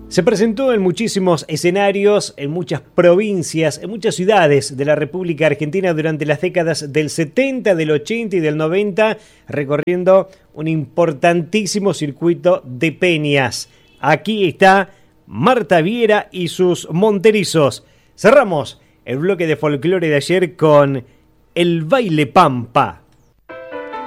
Se presentó en muchísimos escenarios, en muchas provincias, en muchas ciudades de la República Argentina durante las décadas del 70, del 80 y del 90, recorriendo un importantísimo circuito de peñas. Aquí está Marta Viera y sus Monterizos. Cerramos el bloque de folclore de ayer con el baile pampa.